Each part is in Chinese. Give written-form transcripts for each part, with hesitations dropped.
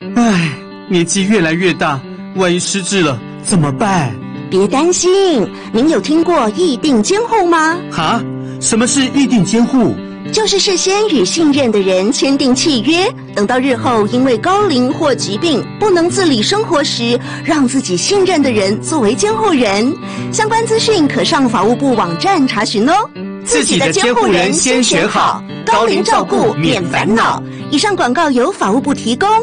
唉，年纪越来越大，万一失智了怎么办？ 别担心，您有听过议定监护吗？ 哈？什么是议定监护？ 就是事先与信任的人签订契约，等到日后因为高龄或疾病不能自理生活时，让自己信任的人作为监护人。相关资讯可上法务部网站查询哦。 自己的监护人先选好，高龄照顾免烦恼。 以上广告由法务部提供。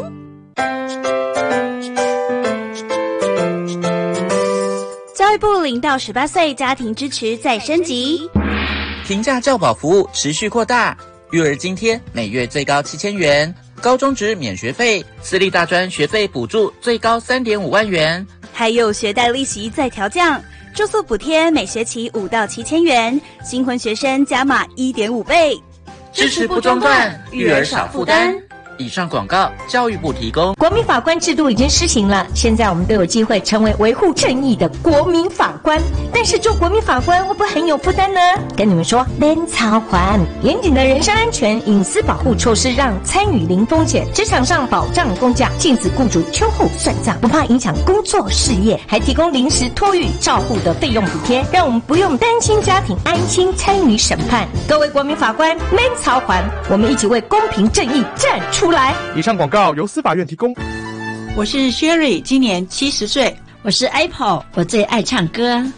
教育部0到18岁家庭支持再升级。 平价教保服务持续扩大，育儿津贴每月最高7000元，高中职免学费，私立大专学费补助最高3.5万元， 还有学贷利息再调降，住宿补贴每学期5到7000元，新婚学生加码1.5倍， 支持不中断，育儿少负担。以上广告，教育部提供。 国民法官制度已经施行了，现在我们都有机会成为维护正义的国民法官。但是做国民法官会不会很有负担呢？跟你们说，免操还。严谨的人身安全、隐私保护措施让参与零风险，职场上保障公假，禁止雇主秋后算账，不怕影响工作事业，还提供临时托育照护的费用补贴，让我们不用担心家庭，安心参与审判。各位国民法官，免操还，我们一起为公平正义站出来。 以上广告由司法院提供。 我是 Sherry， 今年70岁。 我是 Apple， 我最爱唱歌。